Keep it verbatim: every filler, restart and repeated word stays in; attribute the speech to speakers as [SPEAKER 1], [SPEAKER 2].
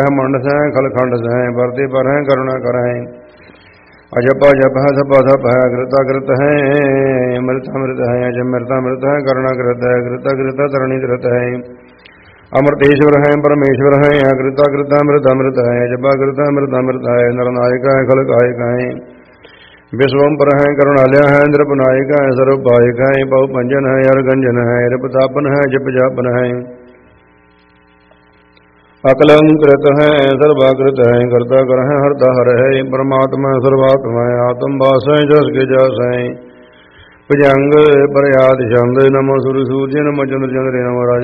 [SPEAKER 1] ਮੰਡ ਸੈ ਖਲਖੰਡ ਸੈ ਵਰਤੇ ਪਰ ਹੈ ਕਰੁਣਾ ਕਰੈ ਅਜਪਾ ਜਪ ਹੈ ਸਪਾ ਸਪ ਹੈ ਅਗ੍ਰਤਾ ਅਗ੍ਰਤ ਹੈ ਅੰਮ੍ਰਿਤ ਅੰਮ੍ਰਿਤ ਹੈ ਅਜ ਅੰਮ੍ਰਿਤ ਅੰਮ੍ਰਿਤ ਹੈ ਕਰੁਣਾ ਕਰਤ ਹੈ ਅਗ੍ਰਤਾ ਅਗ੍ਰਤਾ ਤਰਣੀ ਤਰਤ ਹੈ ਅਮਰਤੇਸ਼ਵਰ ਹੈ ਪਰਮੇਸ਼ਵਰ ਹੈ ਅਗ੍ਰਤਾ ਅਗ੍ਰਤਾ ਅੰਮ੍ਰਿਤ ਅੰਮ੍ਰਿਤ ਹੈ ਅਜਪਾ ਅਗ੍ਰਤਾ ਅੰਮ੍ਰਿਤ ਅੰਮ੍ਰਿਤ ਹੈ ਨਰਨਾਇਕ ਹੈ ਖਲਕਾਇਕ ਹੈ ਵਿਸ਼ਵੰਪਰ ਹੈ ਕਰੁਣਾਲਿਆ ਹੈ ਨਿਰਪਨਾਇਕ ਹੈ ਸਰਬ ਭਾਇਕ ਹੈ ਬਹੁ ਪੰਜਨ ਹੈ ਅਰ ਗੰਜਨ ਹੈ ਰਪਤਾਪਨ ਹੈ ਜਪ ਜਾਪਨ ਹੈ ਅਕਲੰਕ੍ਰਿਤ ਹੈ ਸਰਵਾਕ੍ਰਿਤ ਹੈ ਕਰਤਾ ਕਰ ਹੈ ਹਰਤਾ ਹਰ ਹੈ ਪਰਮਾਤਮਾ ਸਰਵਾਤਮਾ ਹੈ ਆਤਮ ਵਾਸ ਹੈ ਜਸ ਕੇ ਜਸ ਹੈ ਭਜੰਗ ਪਰਿਆਦ ਛੰਦ ਨਮੋ ਸੁਰ ਸੂਰਜ ਨਮੋ ਚੰਦਰ ਚੰਦਰੇ ਨਮੋ ਰਾਜ